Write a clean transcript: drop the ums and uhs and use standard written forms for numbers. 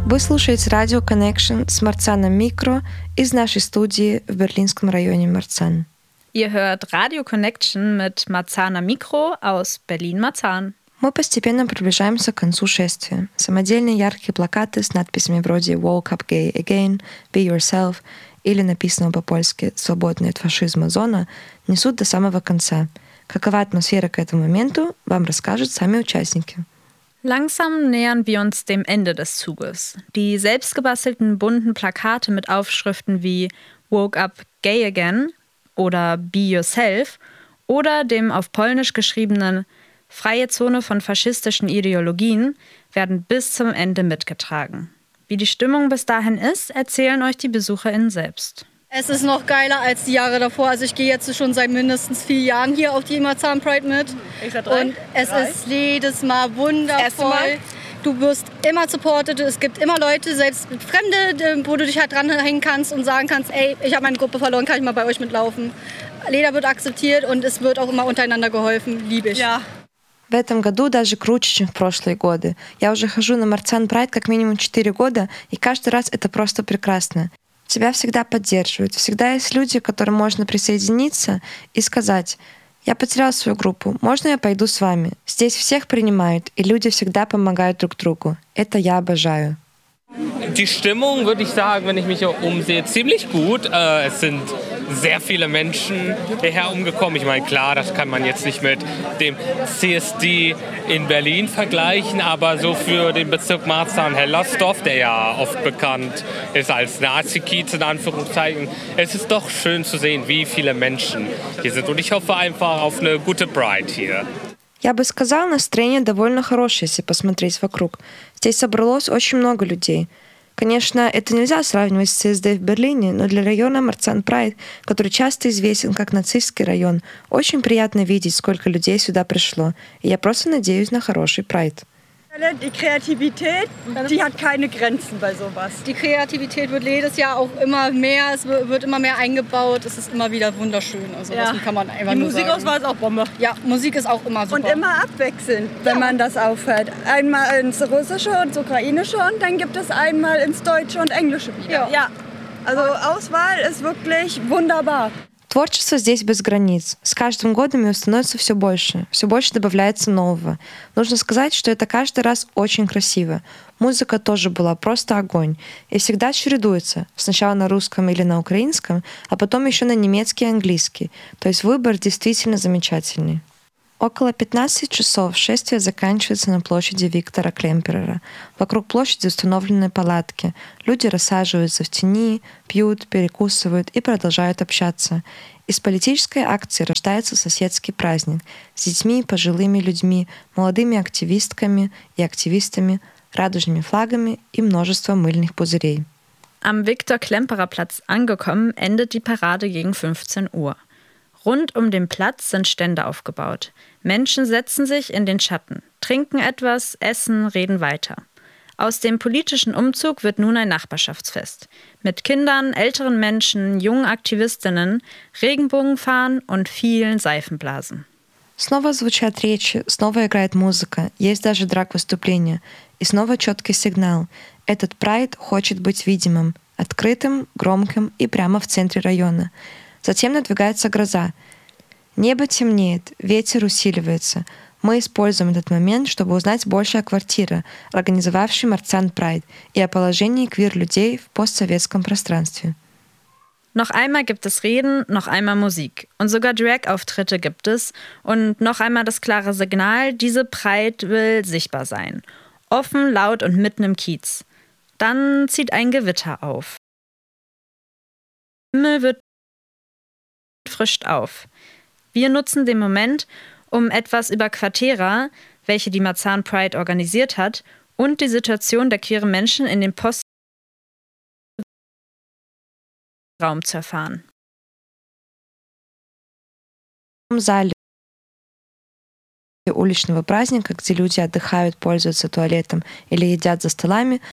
Вы слушаете радио Connection с Marzahnem Mikro из нашей студии в берлинском районе Marzahn. Ihr hört Radio Connection mit Marzahner Mikro aus Berlin-Marzahn. Мы постепенно приближаемся к концу шествия. Самодельные яркие плакаты с надписями вроде «Woke up gay again», «Be yourself» или написанного по-польски «Свободная от фашизма зона» несут до самого конца. Какова атмосфера к этому моменту, вам расскажут сами участники. Langsam nähern wir uns dem Ende des Zuges. Die selbstgebastelten bunten Plakate mit Aufschriften wie Woke up gay again oder Be yourself oder dem auf Polnisch geschriebenen Freie Zone von faschistischen Ideologien werden bis zum Ende mitgetragen. Wie die Stimmung bis dahin ist, erzählen euch die BesucherInnen selbst. Es ist noch geiler als die Jahre davor. Also ich gehe jetzt schon seit mindestens 4 Jahren hier auf die Marzahn Pride mit. Und es ist jedes Mal wundervoll. Du wirst immer supported, es gibt immer Leute, selbst Fremde, wo du dich halt dranhängen kannst und sagen kannst, ey, ich habe meine Gruppe verloren, kann ich mal bei euch mitlaufen. Jeder wird akzeptiert und es wird auch immer untereinander geholfen, liebe ich. Ja. В этом году даже круче, чем в прошлые годы. Я уже хожу на Marzahn Pride как минимум 4 года, и каждый раз это просто прекрасно. Тебя всегда поддерживают. Всегда есть люди, к которым можно присоединиться и сказать: «Я потерял свою группу, можно я пойду с вами?» Здесь всех принимают, и люди всегда помогают друг другу. Это я обожаю. Die Stimmung, würde ich sagen, wenn ich mich umsehe, ziemlich gut. Es sind sehr viele Menschen hierher umgekommen. Ich meine, klar, das kann man jetzt nicht mit dem CSD in Berlin vergleichen, aber so für den Bezirk Marzahn-Hellersdorf, der ja oft bekannt ist als Nazi-Kiez in Anführungszeichen, es ist doch schön zu sehen, wie viele Menschen hier sind. Und ich hoffe einfach auf eine gute Pride hier. Я бы сказала, настроение довольно хорошее, если посмотреть вокруг. Здесь собралось очень много людей. Конечно, это нельзя сравнивать с CSD в Берлине, но для района Marzahn Pride, который часто известен как нацистский район, очень приятно видеть, сколько людей сюда пришло. И я просто надеюсь на хороший Pride. Die Kreativität, die hat keine Grenzen bei sowas. Die Kreativität wird jedes Jahr auch immer mehr, es wird immer mehr eingebaut, es ist immer wieder wunderschön. Also Ja. das kann man einfach Die nur sagen. Musikauswahl ist auch Bombe. Ja, Musik ist auch immer super. Und immer abwechselnd, wenn man das aufhört. Einmal ins Russische und ins Ukrainische und dann gibt es einmal ins Deutsche und Englische wieder. Ja. Also Auswahl ist wirklich wunderbar. Творчество здесь без границ. С каждым годом его становится все больше добавляется нового. Нужно сказать, что это каждый раз очень красиво. Музыка тоже была просто огонь. И всегда чередуется. Сначала на русском или на украинском, а потом еще на немецкий и английский. То есть выбор действительно замечательный. Около 15 часов шествие заканчивается на площади Виктора Клемперера. Вокруг площади установлены палатки. Люди рассаживаются в тени, пьют, перекусывают и продолжают общаться. Из политической акции рождается соседский праздник с детьми, пожилыми людьми, молодыми активистками и активистами, радужными флагами и множеством мыльных пузырей. Am Viktor-Klemperer-Platz angekommen, endet die Parade gegen 15 Uhr. Rund um den Platz sind Stände aufgebaut. Menschen setzen sich in den Schatten, trinken etwas, essen, reden weiter. Aus dem politischen Umzug wird nun ein Nachbarschaftsfest. Mit Kindern, älteren Menschen, jungen Aktivistinnen, Regenbogenfahnen und vielen Seifenblasen. Снова звучат речи, снова играет музыка, есть даже драг-выступления. И снова четкий сигнал. Этот прайд хочет быть видимым, открытым, громким и прямо в центре района. Затем надвигается гроза. Небо темнеет, ветер усиливается. Мы используем этот момент, чтобы узнать больше о квартире, организовавшей Marzahn Pride, и о положении квир-людей в постсоветском пространстве. Noch einmal gibt es Reden, noch einmal Musik. Und sogar Drag-Auftritte gibt es. Und noch einmal das klare Signal, diese Pride will sichtbar sein. Offen, laut und mitten im Kiez. Dann zieht ein Gewitter auf. Der Himmel wird frischt auf. Wir nutzen den Moment, um etwas über Quartera, welche die Marzahn Pride organisiert hat, und die Situation der queeren Menschen in dem Postraum zu erfahren. В зале уличного праздника, где люди отдыхают, пользуются туалетом или едят за столами,